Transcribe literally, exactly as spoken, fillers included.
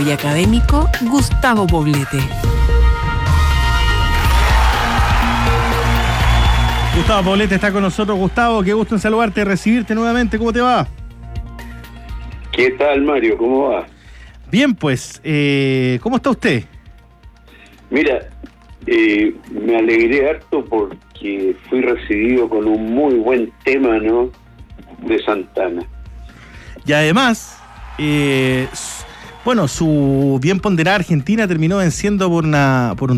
y académico Gustavo Poblete. Gustavo Poblete está con nosotros. Gustavo, qué gusto en saludarte y recibirte nuevamente. ¿Cómo te va? ¿Qué tal, Mario? ¿Cómo va? Bien, pues. Eh, ¿Cómo está usted? Mira, eh, me alegré harto porque fui recibido con un muy buen tema, ¿no?, de Santana. Y además, eh, bueno, su bien ponderada Argentina terminó venciendo por una por un